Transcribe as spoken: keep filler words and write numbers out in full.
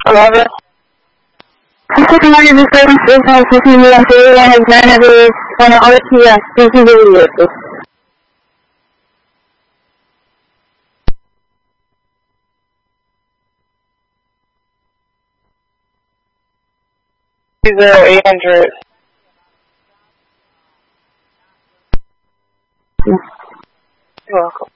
eleven. Pacific United Service Business fifteen U S A and is nine of these on the R T S. This is the Zero eight hundred. You're welcome.